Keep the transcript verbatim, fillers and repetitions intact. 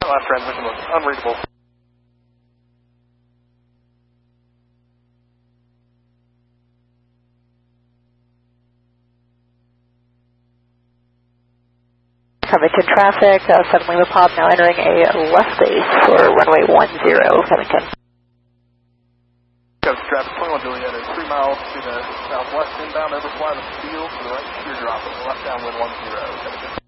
last transmission was unreadable. Covington traffic, uh, seven Lima Pop now entering a left base for runway one zero, Covington. Covington traffic, twenty-one Juliet is three miles to the southwest inbound, overfly the field to the right shear drop, and left downwind one zero, Covington.